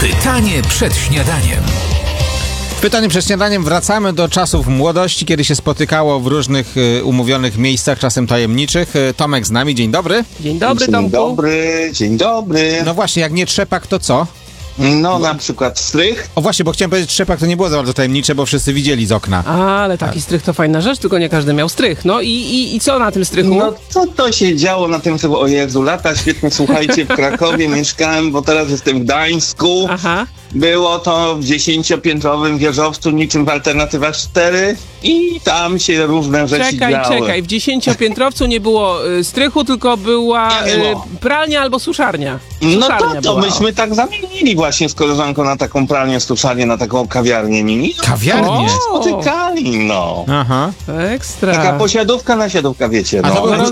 Pytanie przed śniadaniem. Pytanie przed śniadaniem. Wracamy do czasów młodości, kiedy się spotykało w różnych umówionych miejscach, czasem tajemniczych. Tomek z nami, dzień dobry. Dzień dobry, Tomku. Dzień dobry. No właśnie, jak nie trzepak, to co? No na przykład strych. O właśnie, bo chciałem powiedzieć, trzepak to nie było za bardzo tajemnicze, bo wszyscy widzieli z okna. Ale taki strych to fajna rzecz, tylko nie każdy miał strych. No i co na tym strychu? No co to się działo na tym strychu? O Jezu, lata świetnie, słuchajcie, w Krakowie mieszkałem, bo teraz jestem w Gdańsku. Aha. Było to w 10-piętrowym wieżowcu, niczym w Alternatywa 4 i tam się różne rzeczy działy. Czekaj, w 10-piętrowcu nie było strychu, tylko była pralnia albo suszarnia. No to myśmy tak zamienili właśnie z koleżanką na taką pralnię, suszarnię, na taką kawiarnię mini. Kawiarnię? Spotykali, no. Aha. Ekstra. Taka posiadówka na siadówka, wiecie.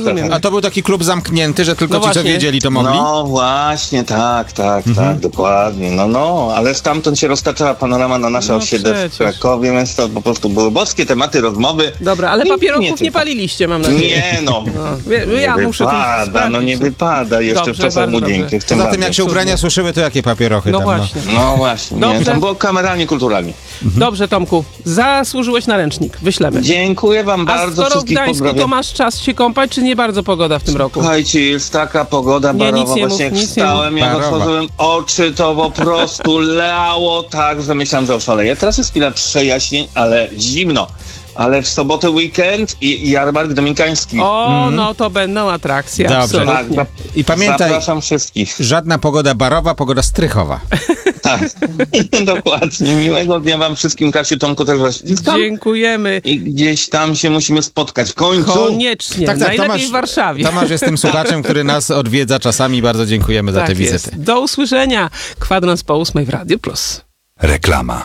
A to był taki klub zamknięty, że tylko ci, co wiedzieli, to mogli? No właśnie, tak, dokładnie. No, ale stamtąd się roztaczała panorama na nasze osiedle w Krakowie, więc to po prostu były boskie tematy rozmowy. Dobra, ale papierosów nie paliliście, mam nadzieję. Nie, no. Ja muszę nie wypada jeszcze w czasach młodzieńczych. Za tym, jak się ubrania suszyły, to jakie papierochy tam? No właśnie, nie, tam było kameralnie, kulturalnie. Dobrze, Tomku, zasłużyłeś na ręcznik, wyślemy. Dziękuję wam bardzo, wszystkich pozdrawiam. A skoro w Gdańsku, to masz czas się kąpać, czy nie bardzo pogoda w tym roku? Słuchajcie, jest taka pogoda barowa, właśnie jak wstałem, jak otworzyłem oczy, to po prostu leało tak, że myślałem, że oszaleję. Teraz jest chwila przejaśnień, ale zimno. Ale w sobotę weekend i jarmark dominikański. No to będą atrakcje. Dobrze. Tak, i pamiętaj, zapraszam wszystkich. Żadna pogoda barowa, pogoda strychowa. Tak, dokładnie. Miłego dnia wam wszystkim, Kasiu, Tomku też was dziękujemy. I gdzieś tam się musimy spotkać w końcu. Koniecznie, najlepiej Tomasz, w Warszawie. Tomasz jest tym słuchaczem, który nas odwiedza czasami. Bardzo dziękujemy za te wizyty. Do usłyszenia. Kwadrans po 8 w Radio Plus. Reklama.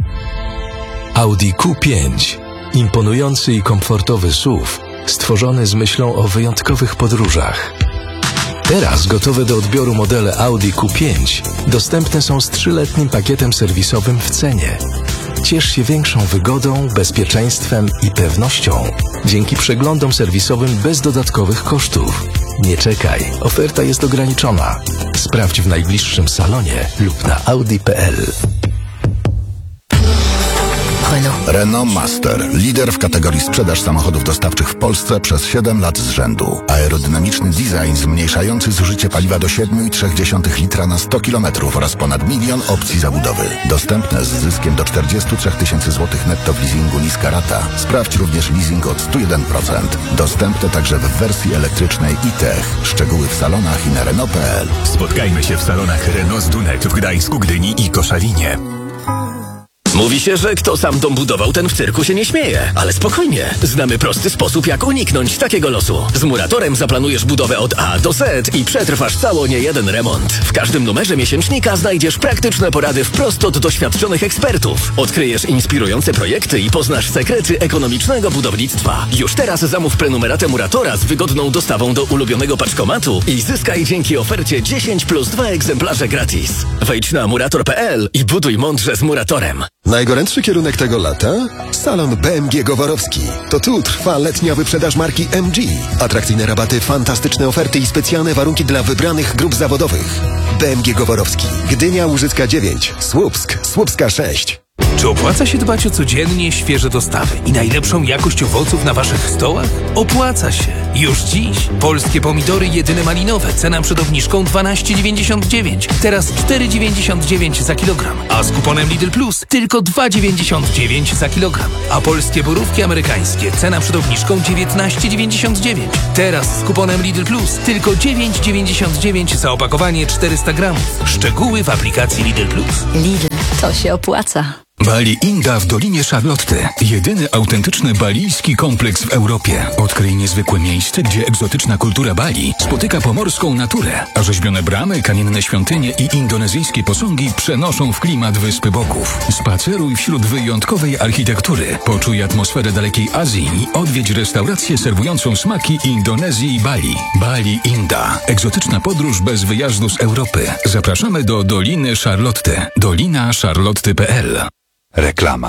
Audi Q5. Imponujący i komfortowy SUV, stworzony z myślą o wyjątkowych podróżach. Teraz gotowe do odbioru modele Audi Q5 dostępne są z 3-letnim pakietem serwisowym w cenie. Ciesz się większą wygodą, bezpieczeństwem i pewnością dzięki przeglądom serwisowym bez dodatkowych kosztów. Nie czekaj, oferta jest ograniczona. Sprawdź w najbliższym salonie lub na audi.pl. Renault Master. Lider w kategorii sprzedaż samochodów dostawczych w Polsce przez 7 lat z rzędu. Aerodynamiczny design zmniejszający zużycie paliwa do 7,3 litra na 100 km oraz ponad 1 000 000 opcji zabudowy. Dostępne z zyskiem do 43 000 złotych netto w leasingu niska rata. Sprawdź również leasing od 101%. Dostępne także w wersji elektrycznej e-Tech. Szczegóły w salonach i na Renault.pl. Spotkajmy się w salonach Renault z Dunek w Gdańsku, Gdyni i Koszalinie. Mówi się, że kto sam dom budował, ten w cyrku się nie śmieje. Ale spokojnie, znamy prosty sposób, jak uniknąć takiego losu. Z Muratorem zaplanujesz budowę od A do Z i przetrwasz cało niejeden remont. W każdym numerze miesięcznika znajdziesz praktyczne porady wprost od doświadczonych ekspertów. Odkryjesz inspirujące projekty i poznasz sekrety ekonomicznego budownictwa. Już teraz zamów prenumeratę Muratora z wygodną dostawą do ulubionego paczkomatu i zyskaj dzięki ofercie 10+2 egzemplarze gratis. Wejdź na murator.pl i buduj mądrze z Muratorem. Najgorętszy kierunek tego lata? Salon BMG Goworowski. To tu trwa letnia wyprzedaż marki MG. Atrakcyjne rabaty, fantastyczne oferty i specjalne warunki dla wybranych grup zawodowych. BMG Goworowski. Gdynia, Łużycka 9. Słupska 6. Czy opłaca się dbać o codziennie świeże dostawy i najlepszą jakość owoców na waszych stołach? Opłaca się. Już dziś. Polskie pomidory jedyne malinowe. Cena przed obniżką 12,99. Teraz 4,99 za kilogram. A z kuponem Lidl Plus tylko 2,99 za kilogram. A polskie borówki amerykańskie. Cena przed obniżką 19,99. Teraz z kuponem Lidl Plus tylko 9,99 za opakowanie 400 gramów. Szczegóły w aplikacji Lidl Plus. Lidl, to się opłaca. Bali Inda w Dolinie Charlotte. Jedyny autentyczny balijski kompleks w Europie. Odkryj niezwykłe miejsce, gdzie egzotyczna kultura Bali spotyka pomorską naturę, a rzeźbione bramy, kamienne świątynie i indonezyjskie posągi przenoszą w klimat Wyspy Bogów. Spaceruj wśród wyjątkowej architektury, poczuj atmosferę dalekiej Azji i odwiedź restaurację serwującą smaki Indonezji i Bali. Bali Inda. Egzotyczna podróż bez wyjazdu z Europy. Zapraszamy do Doliny Charlotte. dolinacharlotte.pl. Reklama.